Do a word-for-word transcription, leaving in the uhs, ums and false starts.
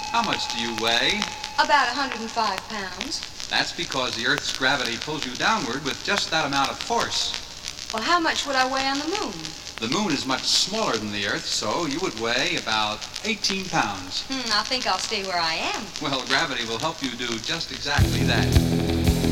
How much do you weigh? About one hundred five pounds. That's because the Earth's gravity pulls you downward with just that amount of force. Well, how much would I weigh on the moon? The moon is much smaller than the Earth, so you would weigh about eighteen pounds. Hmm, I think I'll stay where I am. Well, gravity will help you do just exactly that.